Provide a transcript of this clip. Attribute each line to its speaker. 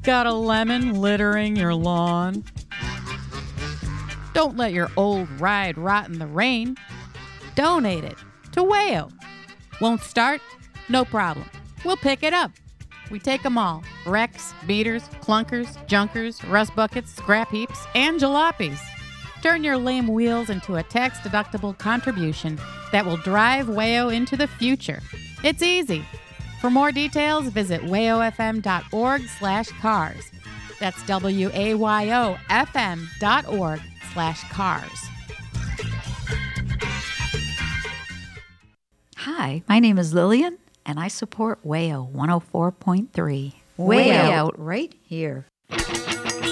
Speaker 1: Got a lemon littering your lawn? Don't let your old ride rot in the rain. Donate it to WAYO. Won't start? No problem. We'll pick it up. We take them all. Wrecks, beaters, clunkers, junkers, rust buckets, scrap heaps, and jalopies. Turn your lame wheels into a tax-deductible contribution that will drive WAYO into the future. It's easy. For more details, visit wayofm.org/cars. That's WAYOFM.org/cars.
Speaker 2: Hi, my name is Lillian, and I support WAYO 104.3.
Speaker 3: Way out right here.